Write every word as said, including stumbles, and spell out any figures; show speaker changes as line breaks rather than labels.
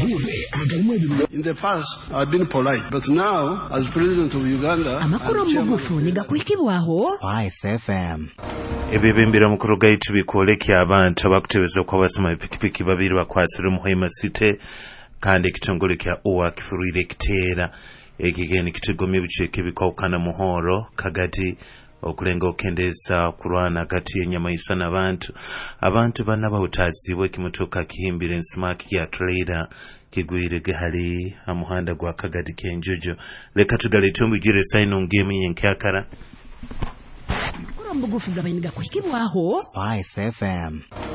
In the past, I've been polite, but now, as president of Uganda,
amakuru mugufu nigakwikibwaho
Spice F M.
Ebibimbira mukuru gaitu bikolekya abantu abakutebeza kwa basoma pikipiki babiri bakwasira muhema site kandi ekitongole kya owa kifurire kitera ekigeni kitigomye bicheke bikawukana muhoro kagati okulenga okendeza kurwana gati yenyama isana abantu abantu banaba utazibwe kimotoka kihimbire nsmaki ya trader kigwire gahali amuhanda gwa kagadi kenjojo leka tugale tumbugire saino ngemi yenkakara
amakuru mugufu gabainiga kwikibwaho
Spice F M.